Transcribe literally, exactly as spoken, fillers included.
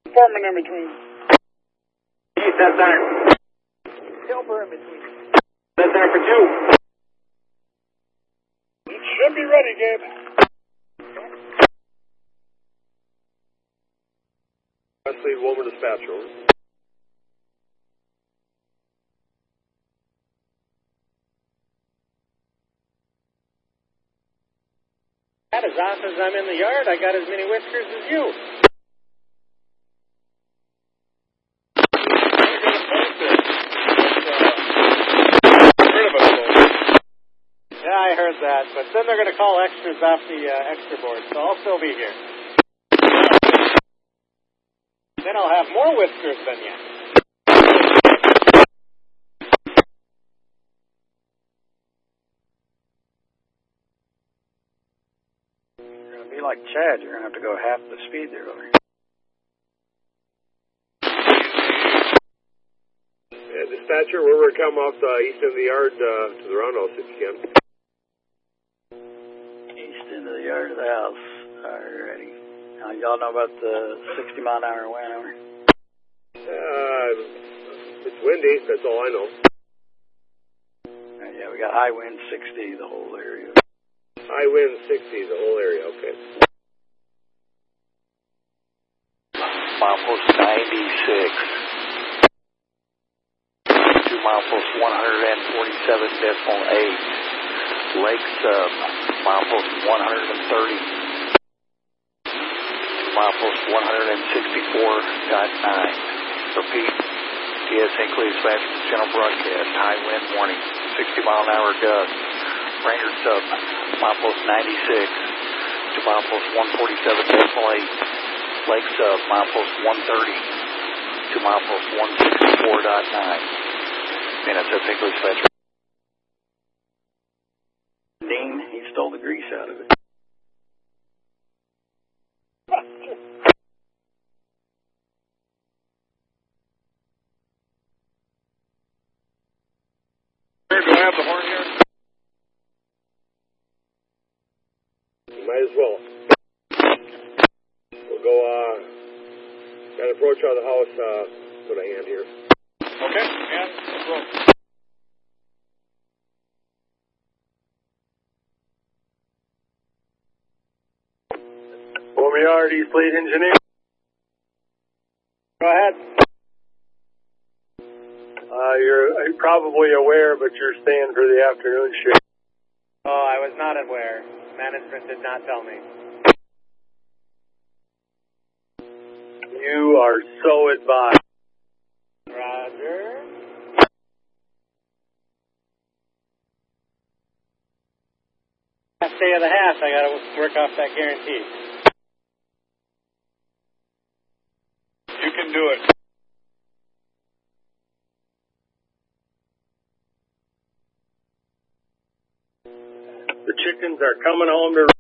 Foreman in between. East, that's iron. Helper in between. That's iron for two. It should be ready, Gabe. West lead Wilmer dispatcher, over. As off as I'm in the yard, I got as many whiskers as you. Yeah, I heard that, but then they're going to call extras off the uh, extra board, so I'll still be here. Then I'll have more whiskers than you. Be like Chad, you're going to have to go half the speed there over. Yeah, dispatcher, we're going to come off the east end of the yard uh, to the roundhouse if you can. East end of the yard of the house. Alrighty. Now, y'all know about the sixty mile an hour wind over? Uh, it's windy, that's all I know. Uh, yeah, we got high wind sixty, the whole area. High wind sixty, the whole area, okay. Milepost ninety-six. To milepost one forty-seven decimal eight. Lake sub, milepost one thirty. To milepost one sixty-four point nine. Repeat, T S Hinkley dispatch general broadcast, high wind warning, sixty mile an hour gust. Ranger sub, milepost ninety-six to milepost one forty-seven decimal eight. Lake sub, milepost one thirty to milepost one sixty-four point nine. Minutes at Hinkley dispatch. Dean, he stole the grease out of it. Do I have the horn here? You might as well. We'll go, uh, got an approach out of the house, uh, put a hand here. Okay, and let's roll. Wilmer Yard, East Lead Engineer. Go ahead. Uh, you're, you're probably aware, but you're staying for the afternoon shift. Oh, I was not aware. Management did not tell me. You are so advised. Roger. Last day of the half, I got to work off that guarantee. You can do it. The chickens are coming home to